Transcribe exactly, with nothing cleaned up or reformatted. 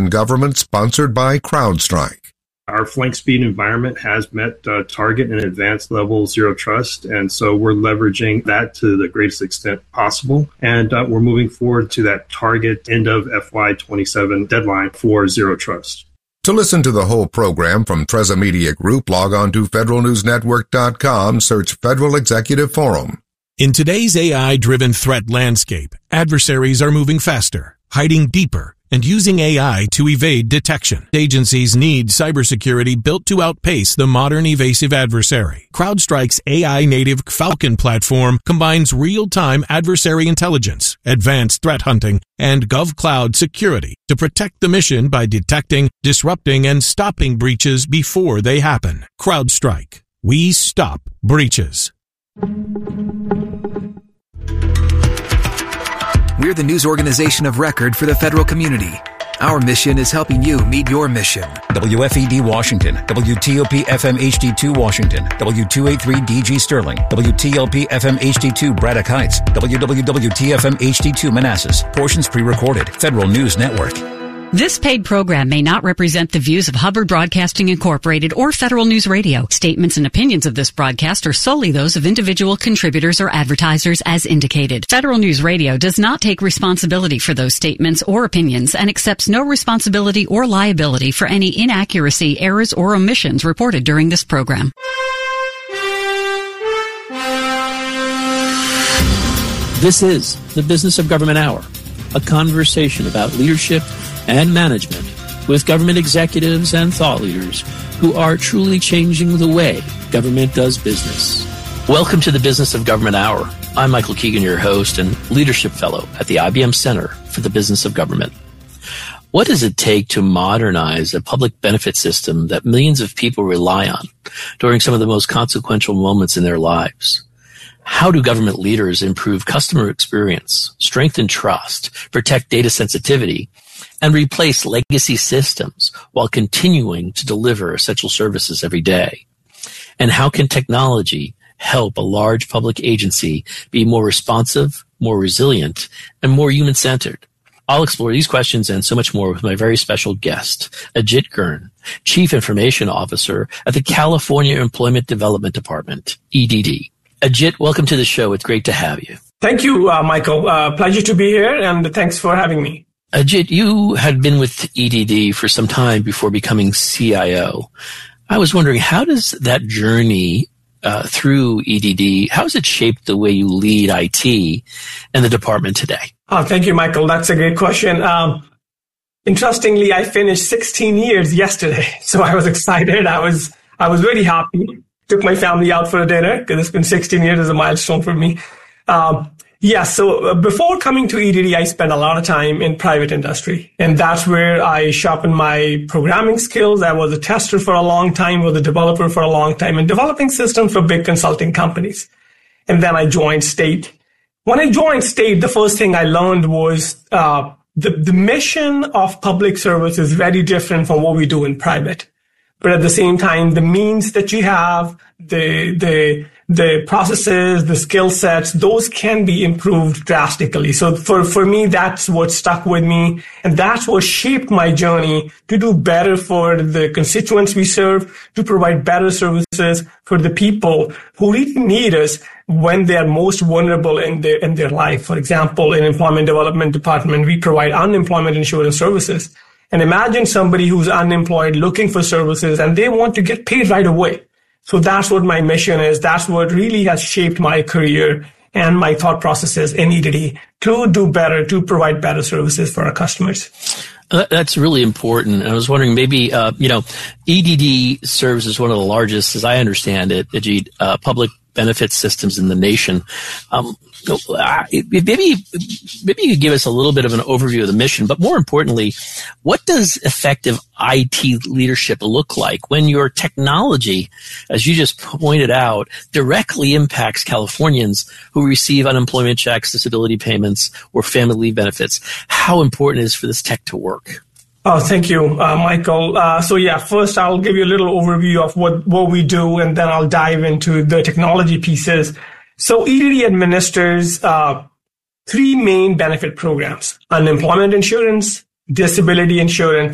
in Government, sponsored by CrowdStrike. Our flank speed environment has met uh, target and advanced level zero trust, and so we're leveraging that to the greatest extent possible. And uh, we're moving forward to that target end of F Y twenty-seven deadline for zero trust. To listen to the whole program from Treza Media Group, log on to federal news network dot com, search Federal Executive Forum. In today's A I-driven threat landscape, adversaries are moving faster, hiding deeper, and using A I to evade detection. Agencies need cybersecurity built to outpace the modern evasive adversary. CrowdStrike's A I-native Falcon platform combines real-time adversary intelligence, advanced threat hunting, and GovCloud security to protect the mission by detecting, disrupting, and stopping breaches before they happen. CrowdStrike. We stop breaches. We're the news organization of record for the federal community. Our mission is helping you meet your mission. W F E D Washington, W T O P F M H D two Washington, W two eighty-three D G Sterling, W T L P F M H D two Braddock Heights, W W W T F M H D two Manassas. Portions pre-recorded. Federal News Network. This paid program may not represent the views of Hubbard Broadcasting Incorporated or Federal News Radio. Statements and opinions of this broadcast are solely those of individual contributors or advertisers as indicated. Federal News Radio does not take responsibility for those statements or opinions and accepts no responsibility or liability for any inaccuracy, errors, or omissions reported during this program. This is the Business of Government Hour, a conversation about leadership and management with government executives and thought leaders who are truly changing the way government does business. Welcome to the Business of Government Hour. I'm Michael Keegan, your host and leadership fellow at the I B M Center for the Business of Government. What does it take to modernize a public benefit system that millions of people rely on during some of the most consequential moments in their lives? How do government leaders improve customer experience, strengthen trust, protect data sensitivity, and replace legacy systems while continuing to deliver essential services every day? And how can technology help a large public agency be more responsive, more resilient, and more human-centered? I'll explore these questions and so much more with my very special guest, Ajit Gurn, Chief Information Officer at the California Employment Development Department, E D D. Ajit, welcome to the show. It's great to have you. Thank you, uh, Michael. Uh, pleasure to be here, and thanks for having me. Ajit, you had been with E D D for some time before becoming C I O. I was wondering, how does that journey uh, through E D D, how has it shaped the way you lead I T and the department today? Oh, thank you, Michael. That's a great question. Um, interestingly, I finished sixteen years yesterday, so I was excited. I was I was really happy. Took my family out for a dinner because it's been sixteen years as a milestone for me. Um, yeah, so uh, before coming to E D D, I spent a lot of time in private industry, and that's where I sharpened my programming skills. I was a tester for a long time, was a developer for a long time, and developing systems for big consulting companies. And then I joined State. When I joined State, the first thing I learned was uh, the, the mission of public service is very different from what we do in private. But at the same time, the means that you have, the the the processes, the skill sets, those can be improved drastically. So for, for me, that's what stuck with me. And that's what shaped my journey to do better for the constituents we serve, to provide better services for the people who really need us when they are most vulnerable in their, in their life. For example, in Employment Development Department, we provide unemployment insurance services. And imagine somebody who's unemployed looking for services and they want to get paid right away. So that's what my mission is. That's what really has shaped my career and my thought processes in E D D to do better, to provide better services for our customers. Uh, that's really important. I was wondering, maybe, uh, you know, E D D serves as one of the largest, as I understand it, Ajit, uh, public benefit systems in the nation. Um, maybe, maybe you could give us a little bit of an overview of the mission, but more importantly, what does effective I T leadership look like when your technology, as you just pointed out, directly impacts Californians who receive unemployment checks, disability payments, or family leave benefits? How important is it for this tech to work? Oh, thank you, uh, Michael. Uh, so yeah, first I'll give you a little overview of what, what we do, and then I'll dive into the technology pieces. So E D D administers uh, three main benefit programs: unemployment insurance, disability insurance,